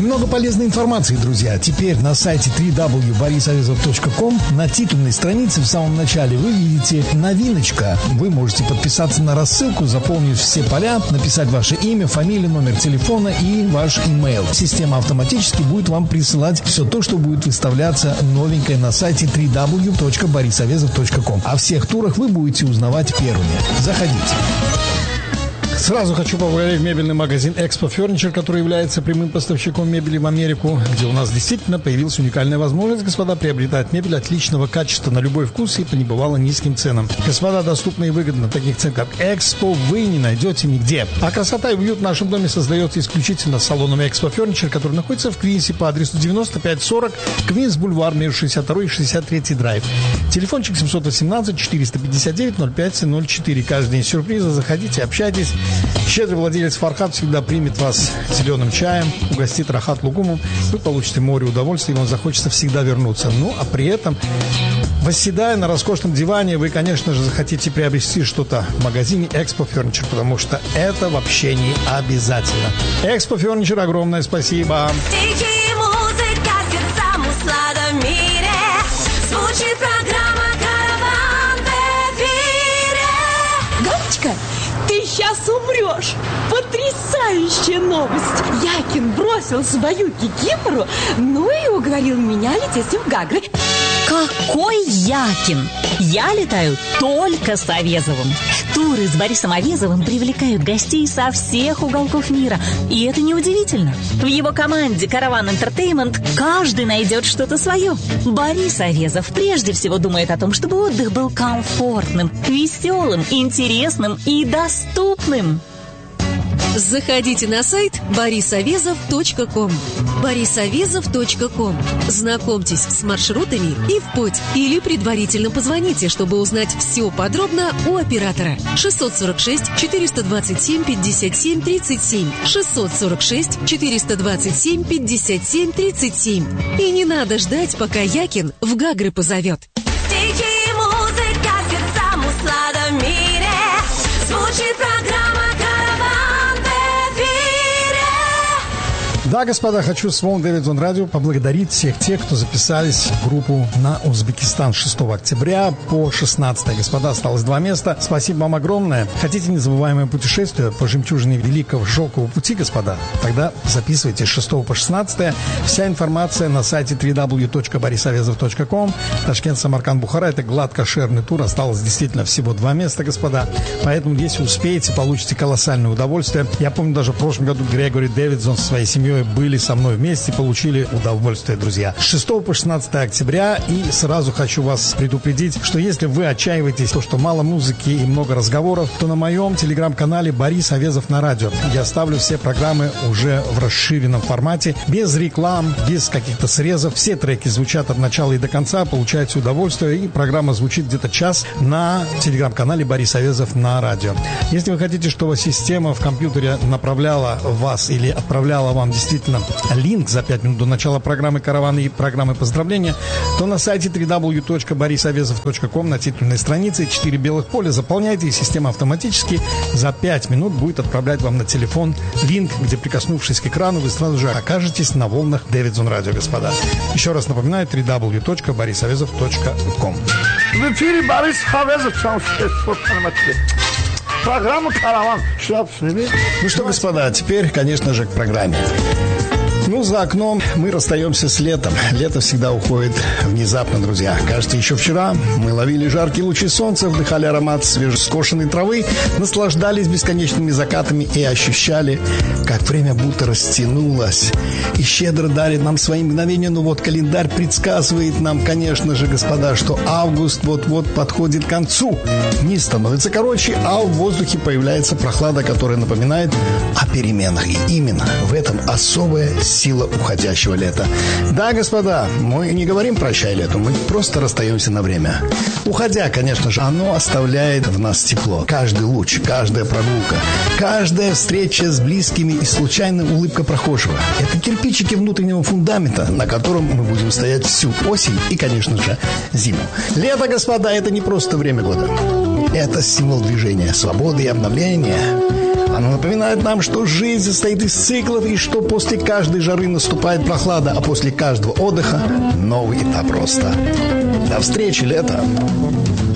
много полезной информации, друзья. Теперь на сайте www.borisavezov.com на титульной странице в самом начале вы видите новиночка. Вы можете подписаться на рассылку, заполнив все поля, написать ваше имя, фамилию, номер телефона и ваш имейл. Система автоматически будет вам присылать все то, что будет выставляться новенькое на сайте www.borisavezov.com. О всех турах вы будете узнавать первыми. Заходите. Сразу хочу поблагодарить мебельный магазин Expo Furniture, который является прямым поставщиком мебели в Америку, где у нас действительно появилась уникальная возможность, господа, приобретать мебель отличного качества на любой вкус и по небывало низким ценам. Господа, доступно и выгодно. Таких цен, как Expo, вы не найдете нигде. А красота и уют в нашем доме создается исключительно салоном Expo Furniture, который находится в Квинсе по адресу 9540 Квинс-Бульвар между 62 и 63 драйв. Телефончик 718-459-0504. Каждый день сюрприза. Заходите, общайтесь. Щедрый владелец Фархат всегда примет вас зеленым чаем, угостит рахат лугумом, вы получите море удовольствия, и вам захочется всегда вернуться. Ну, а при этом, восседая на роскошном диване, вы, конечно же, захотите приобрести что-то в магазине Expo Furniture, потому что это вообще не обязательно. Expo Furniture, огромное спасибо. Звучит программа «Караван в эфире». Галочка, ты сейчас умрешь. Потрясающая новость. Якин бросил свою кикимору, ну и уговорил меня лететь в Гагры. Какой Якин? Я летаю только с Авезовым. Туры с Борисом Авезовым привлекают гостей со всех уголков мира. И это неудивительно. В его команде «Караван Entertainment» каждый найдет что-то свое. Борис Авезов прежде всего думает о том, чтобы отдых был комфортным, веселым, интересным и доступным. Заходите на сайт borisavezov.com. borisavezov.com. Знакомьтесь с маршрутами и в путь. Или предварительно позвоните, чтобы узнать все подробно у оператора. 646-427-57-37. 646-427-57-37. И не надо ждать, пока Якин в Гагры позовет. Стихи и музыка сердцам услада в мире. Звучит программа «Караван в эфире». Да, господа, хочу с волн Davidson Radio поблагодарить всех тех, кто записались в группу на Узбекистан 6 октября по 16. Господа, осталось 2 места. Спасибо вам огромное. Хотите незабываемое путешествие по жемчужине Великого Шелкового пути, господа? Тогда записывайте с 6 по 16. Вся информация на сайте www.borisavezov.com. Ташкент, Самарканд, Бухара. Это гладкошерный тур. Осталось действительно всего 2 места, господа. Поэтому, если успеете, получите колоссальное удовольствие. Я помню, даже в прошлом году Грегори Дэвидсон со своей семьей были со мной вместе, получили удовольствие, друзья. С 6 по 16 октября. И сразу хочу вас предупредить, что если вы отчаиваетесь, то, что мало музыки и много разговоров, то на моем телеграм-канале Борис Авезов на радио я ставлю все программы уже в расширенном формате, без реклам, без каких-то срезов. Все треки звучат от начала и до конца, получаете удовольствие, и программа звучит где-то час на телеграм-канале Борис Авезов на радио. Если вы хотите, чтобы система в компьютере направляла вас или отправляла вам действительно линк за 5 минут до начала программы «Караван» и программы поздравления, то на сайте www.borisavezov.com на титульной странице 4 белых поля заполняйте, и система автоматически за 5 минут будет отправлять вам на телефон линк, где, прикоснувшись к экрану, вы сразу же окажетесь на волнах Davidson Radio, господа. Еще раз напоминаю, www.borisavezov.com. В эфире Борис Авезов. Программа «Караван». Ну что, господа, теперь, конечно же, к программе. Ну, за окном мы расстаемся с летом. Лето всегда уходит внезапно, друзья. Кажется, еще вчера мы ловили жаркие лучи солнца, вдыхали аромат свежескошенной травы, наслаждались бесконечными закатами и ощущали, как время будто растянулось и щедро дарит нам свои мгновения. Но вот календарь предсказывает нам, конечно же, господа, что август вот-вот подходит к концу. Дни становятся короче, а в воздухе появляется прохлада, которая напоминает о переменах. И именно в этом особая сила уходящего лета. Да, господа, мы не говорим «прощай, лету», мы просто расстаемся на время. Уходя, конечно же, оно оставляет в нас тепло. Каждый луч, каждая прогулка, каждая встреча с близкими и случайная улыбка прохожего. Это кирпичики внутреннего фундамента, на котором мы будем стоять всю осень и, конечно же, зиму. Лето, господа, это не просто время года. Это символ движения, свободы и обновления. Она напоминает нам, что жизнь состоит из циклов, и что после каждой жары наступает прохлада, а после каждого отдыха новый этап роста. До встречи, лето!